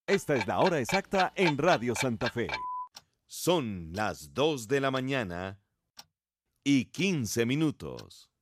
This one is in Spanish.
Esta es la hora exacta en Radio Santa Fe. Son las 2 de la mañana y 15 minutos.